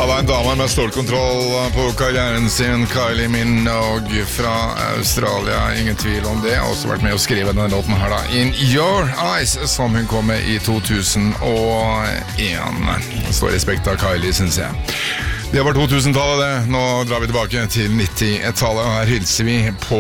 det en dame med stålkontroll på karrieren sin, Kylie Minogue fra Australia, ingen tvil om det. Har også vært med å skrive denne låten her da, In Your Eyes, som hun kom med i 2001. Står respekt av Kylie, synes jeg. Det var 2000-tallet det. Nå drar vi tilbake til 90-tallet, og her hilser vi på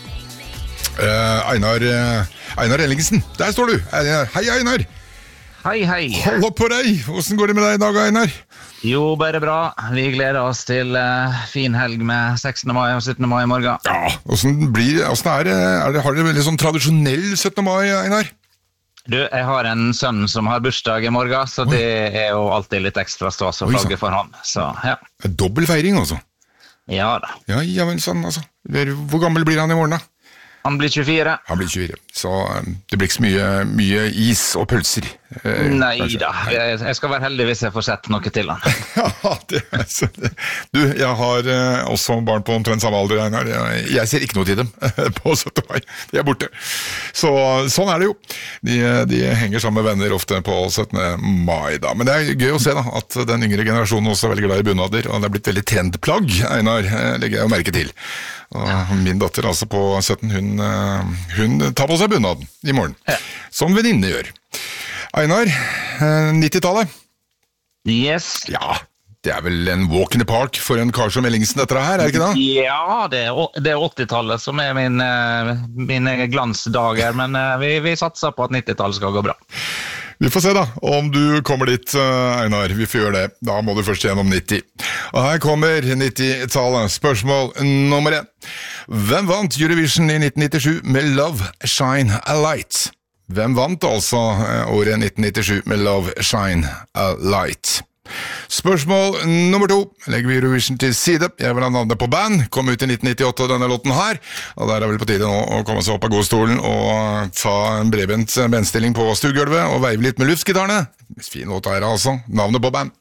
Einar Ellingsen. Der står du. Hei, Einar. Hei, hei. Hold opp på deg. Hvordan går det med deg i dag, Einar? Jo, bare bra. Vi gleder oss til fin helg med 16. mai og 17. mai i morgen. Ja, hvordan er det? Har dere veldig sånn tradisjonell 17. mai, Einar? Du, jeg har en sønn som har bursdag i morgen, så det er jo alltid litt ekstra stas å flagge for han. Så, ja. Dobbel feiring, altså? Ja da. Ja, vel sånn, altså. Hvor gammel blir han i morgen, da? Han blir 24. Han blir 24, så det blir ikke så mye is og pølser. Nei da, jeg skal være heldig hvis jeg får sett noe til han. Ja, det er så det. Du, jeg har også barn på omtrent samme alder, Einar. Jeg ser ikke noe til dem på 17. mai. De er borte. Så sånn er det jo. De henger sammen med venner ofte på 17. mai da. Men det er gøy å se da, at den yngre generasjonen også er veldig glad i bunader, og det er blitt veldig trendplagg, Einar, legger jeg jo merke til. Og min datter altså på 17, hun tar på seg bunaden i morgen, som venninne gjør. Einar, 90-tallet? Yes. Ja, det er vel en walk in the park for en kar som Ellingsen dette her, er det ikke det? Ja, det er 80-tallet som er mine glansdager, men vi satser på at 90-tallet skal gå bra. Vi får se da, om du kommer dit, Einar. Vi får gjøre det. Da må du først gjennom 90. Og her kommer 90-tallet. Spørsmål nummer 1. Hvem vant Eurovision i 1997 med Love, Shine a Light? Hvem vant altså året 1997 med Love, Shine a Light? Spørsmål nummer 2. Legger vi Eurovision til side. Jeg vil ha navnet på band. Kom ut i 1998 denne låten her. Og der er vel på tide nå å komme seg opp av godstolen og ta en bredbent bendstilling på stuegulvet og veive litt med luftgitarene. Fin låt her altså. Navnet på band.